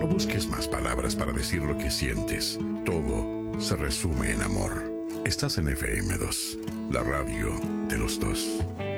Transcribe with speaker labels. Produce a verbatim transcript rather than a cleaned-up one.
Speaker 1: No busques más palabras para decir lo que sientes. Todo se resume en amor. Estás en F M dos, la radio de los dos.